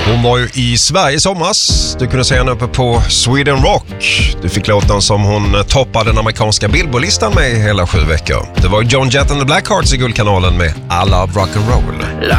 Hon var ju i Sverige i somras. Du kunde se henne uppe på Sweden Rock. Du fick låten som hon toppade den amerikanska Billboard-listan med hela 7 veckor. Det var Joan Jett and the Blackhearts i Guldkanalen med I Love Rock'n'Roll.